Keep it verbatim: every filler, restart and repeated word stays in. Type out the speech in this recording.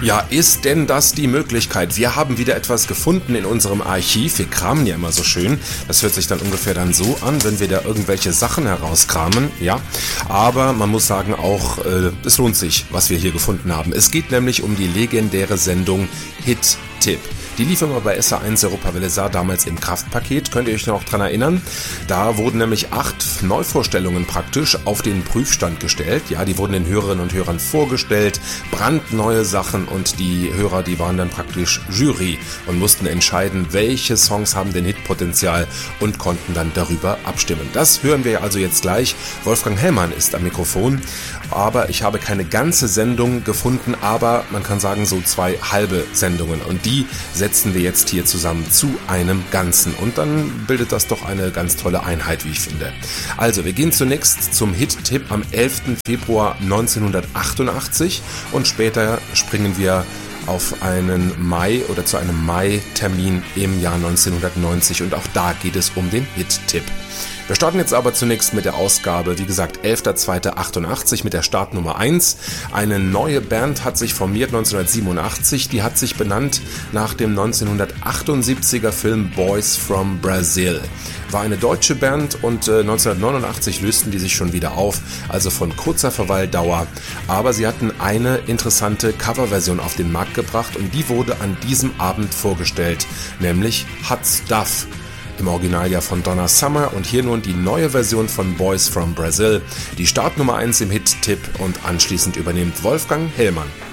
Ja, ist denn das die Möglichkeit? Wir haben wieder etwas gefunden in unserem Archiv. Wir kramen ja immer so schön. Das hört sich dann ungefähr dann so an, wenn wir da irgendwelche Sachen herauskramen. Ja, aber man muss sagen auch, äh, es lohnt sich, was wir hier gefunden haben. Es geht nämlich um die legendäre Sendung Hit-Tipp. Die lief immer bei S R eins Europawelle Saar, damals im Kraftpaket, könnt ihr euch noch dran erinnern? Da wurden nämlich acht Neuvorstellungen praktisch auf den Prüfstand gestellt. Ja, die wurden den Hörerinnen und Hörern vorgestellt, brandneue Sachen, und die Hörer, die waren dann praktisch Jury und mussten entscheiden, welche Songs haben denn Hitpotenzial, und konnten dann darüber abstimmen. Das hören wir also jetzt gleich. Wolfgang Hellmann ist am Mikrofon, aber ich habe keine ganze Sendung gefunden, aber man kann sagen so zwei halbe Sendungen, und die setzen wir jetzt hier zusammen zu einem Ganzen, und dann bildet das doch eine ganz tolle Einheit, wie ich finde. Also, wir gehen zunächst zum Hit-Tipp am elften Februar neunzehnhundertachtundachtzig und später springen wir auf einen Mai oder zu einem Mai-Termin im Jahr neunzehnhundertneunzig, und auch da geht es um den Hit-Tipp. Wir starten jetzt aber zunächst mit der Ausgabe, wie gesagt, elfter zweiter achtundachtzig mit der Startnummer eins. Eine neue Band hat sich formiert neunzehnhundertsiebenundachtzig, die hat sich benannt nach dem neunzehnhundertachtundsiebziger Film Boys from Brazil. War eine deutsche Band, und äh, neunzehnhundertneunundachtzig lösten die sich schon wieder auf, also von kurzer Verweildauer. Aber sie hatten eine interessante Coverversion auf den Markt gebracht, und die wurde an diesem Abend vorgestellt, nämlich Hot Stuff. Im Original ja von Donna Summer, und hier nun die neue Version von Boys from Brazil, die Startnummer eins im Hit-Tipp, und anschließend übernimmt Wolfgang Hellmann.